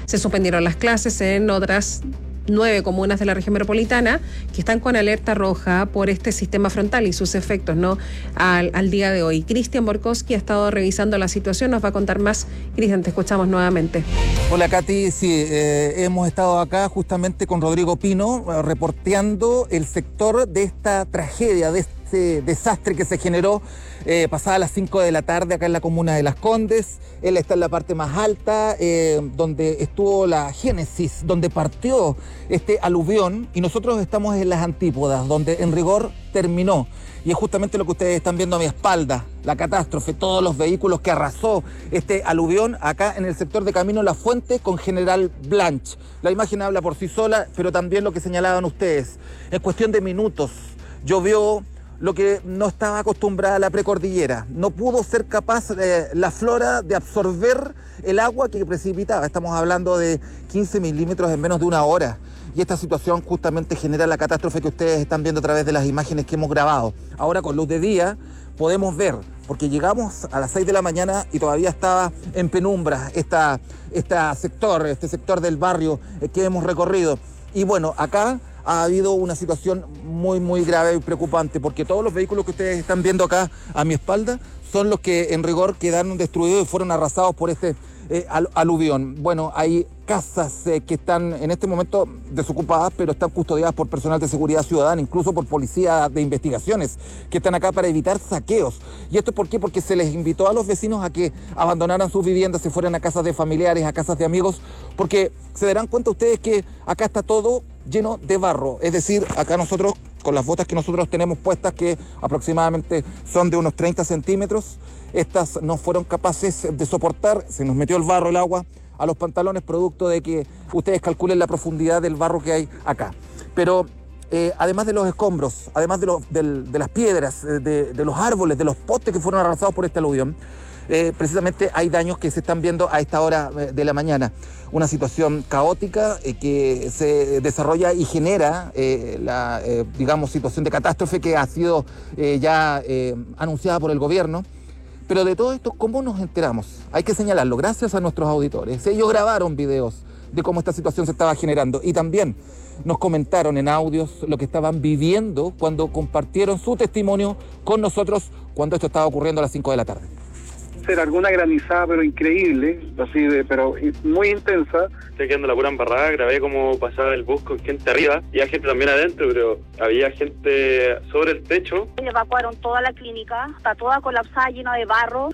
se suspendieron las clases en otras 9 comunas de la región metropolitana que están con alerta roja por este sistema frontal y sus efectos, ¿no? Al día de hoy. Cristian Borkowski ha estado revisando la situación, nos va a contar más. Cristian, te escuchamos nuevamente. Hola Katy, sí, hemos estado acá justamente con Rodrigo Pino reporteando el sector de esta tragedia, de este desastre que se generó pasada las 5 de la tarde acá en la comuna de Las Condes. Él está en la parte más alta, donde estuvo la génesis, donde partió este aluvión, y nosotros estamos en las antípodas, donde en rigor terminó. Y es justamente lo que ustedes están viendo a mi espalda, la catástrofe, todos los vehículos que arrasó este aluvión acá en el sector de Camino La Fuente con General Blanch. La imagen habla por sí sola, pero también lo que señalaban ustedes. En cuestión de minutos llovió lo que no estaba acostumbrada a la precordillera. No pudo ser capaz la flora de absorber el agua que precipitaba. Estamos hablando de 15 milímetros en menos de una hora. Y esta situación justamente genera la catástrofe que ustedes están viendo a través de las imágenes que hemos grabado. Ahora con luz de día podemos ver, porque llegamos a las 6 de la mañana y todavía estaba en penumbra este sector del barrio que hemos recorrido. Y bueno, acá ha habido una situación muy grave y preocupante, porque todos los vehículos que ustedes están viendo acá a mi espalda son los que en rigor quedaron destruidos y fueron arrasados por este aluvión. Bueno, hay casas que están en este momento desocupadas, pero están custodiadas por personal de seguridad ciudadana, incluso por policía de investigaciones, que están acá para evitar saqueos. ¿Y esto por qué? Porque se les invitó a los vecinos a que abandonaran sus viviendas, se fueran a casas de familiares, a casas de amigos, porque se darán cuenta ustedes que acá está todo lleno de barro. Es decir, acá nosotros, con las botas que nosotros tenemos puestas, que aproximadamente son de unos 30 centímetros, estas no fueron capaces de soportar, se nos metió el barro, el agua, a los pantalones, producto de que ustedes calculen la profundidad del barro que hay acá. Pero además de los escombros, además de las piedras, de los árboles, de los postes que fueron arrasados por este aluvión, precisamente hay daños que se están viendo a esta hora de la mañana. Una situación caótica que se desarrolla y genera la situación de catástrofe que ha sido ya anunciada por el gobierno. Pero de todo esto, ¿cómo nos enteramos? Hay que señalarlo, gracias a nuestros auditores. Ellos grabaron videos de cómo esta situación se estaba generando y también nos comentaron en audios lo que estaban viviendo cuando compartieron su testimonio con nosotros cuando esto estaba ocurriendo a las 5 de la tarde. Ser alguna granizada, pero increíble, pero muy intensa. Estoy quedando la pura embarrada, grabé cómo pasaba el bus con gente arriba, y hay gente también adentro, pero había gente sobre el techo. Evacuaron toda la clínica, está toda colapsada, llena de barro.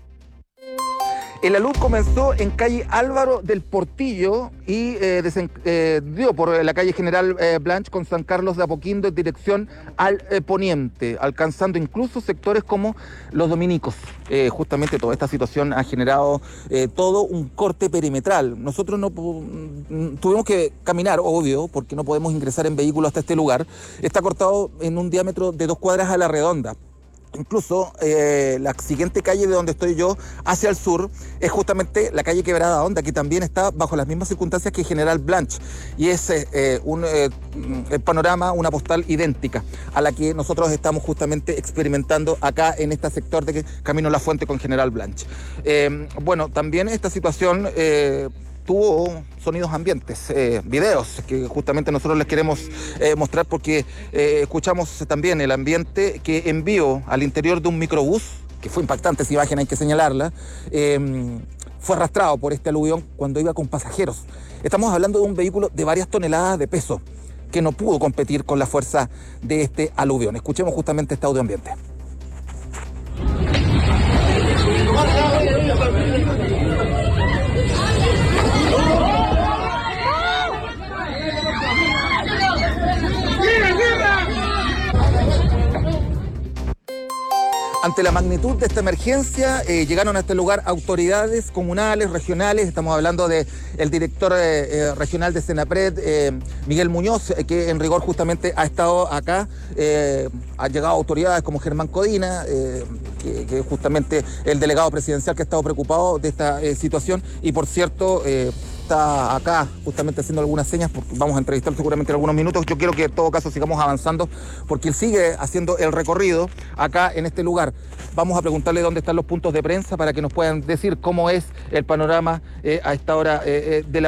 El alud comenzó en calle Álvaro del Portillo y dio por la calle General Blanch con San Carlos de Apoquindo en dirección al poniente, alcanzando incluso sectores como los dominicos. Justamente toda esta situación ha generado todo un corte perimetral. Nosotros no tuvimos que caminar, obvio, porque no podemos ingresar en vehículo hasta este lugar. Está cortado en un diámetro de 2 cuadras a la redonda. Incluso la siguiente calle de donde estoy yo, hacia el sur, es justamente la calle Quebrada Honda, que también está bajo las mismas circunstancias que General Blanch. Y es un panorama, una postal idéntica a la que nosotros estamos justamente experimentando acá en este sector de Camino La Fuente con General Blanch. Bueno, también esta situación tuvo sonidos ambientes, videos que justamente nosotros les queremos mostrar porque escuchamos también el ambiente que envió al interior de un microbús, que fue impactante esa imagen, hay que señalarla, fue arrastrado por este aluvión cuando iba con pasajeros. Estamos hablando de un vehículo de varias toneladas de peso que no pudo competir con la fuerza de este aluvión. Escuchemos justamente este audio ambiente. Ante la magnitud de esta emergencia, llegaron a este lugar autoridades comunales, regionales. Estamos hablando del director regional de Senapred, Miguel Muñoz, que en rigor justamente ha estado acá. Han llegado autoridades como Germán Codina, que es justamente el delegado presidencial que ha estado preocupado de esta situación. Y por cierto, está acá justamente haciendo algunas señas, porque vamos a entrevistar seguramente en algunos minutos. Yo quiero que en todo caso sigamos avanzando, porque él sigue haciendo el recorrido acá en este lugar. Vamos a preguntarle dónde están los puntos de prensa para que nos puedan decir cómo es el panorama a esta hora de la